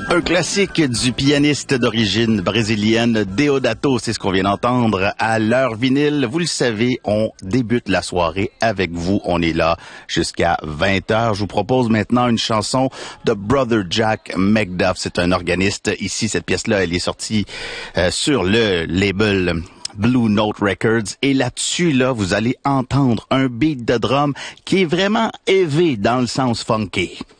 Un classique du pianiste d'origine brésilienne Deodato, c'est ce qu'on vient d'entendre à l'heure vinyle. Vous le savez, on débute la soirée avec vous. On est là jusqu'à 20h. Je vous propose maintenant une chanson de Brother Jack Macduff. C'est un organiste. Ici, cette pièce-là, elle est sortie sur le label Blue Note Records. Et là-dessus, là, vous allez entendre un beat de drum qui est vraiment élevé dans le sens funky.